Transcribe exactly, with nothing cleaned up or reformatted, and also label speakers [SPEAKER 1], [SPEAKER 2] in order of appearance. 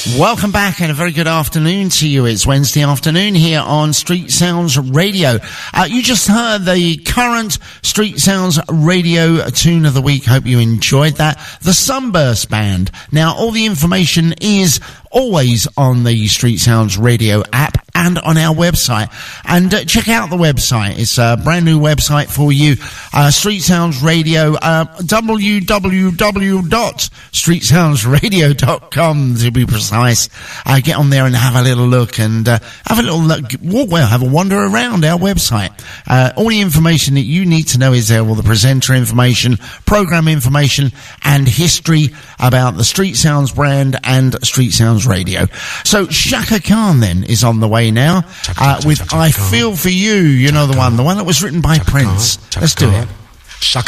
[SPEAKER 1] Welcome back and a very good afternoon to you. It's Wednesday afternoon here on Street Sounds Radio. Uh, you just heard the current Street Sounds Radio tune of the week. Hope you enjoyed that. The Sunburst Band. Now, all the information is always on the Street Sounds Radio app and on our website. And uh, check out the website. It's a brand new website for you. Uh, Street Sounds Radio, uh, w w w dot street sounds radio dot com to be precise. Uh, get on there and have a little look and uh, have a little look, walk well, have a wander around our website. Uh, all the information that you need to know is there. All the presenter information, program information, and history about the Street Sounds brand and Street Sounds Radio. So Chaka Khan then is on the way now uh, with I Feel For You, you know the one, the one that was written by Prince. Let's do it.
[SPEAKER 2] Chaka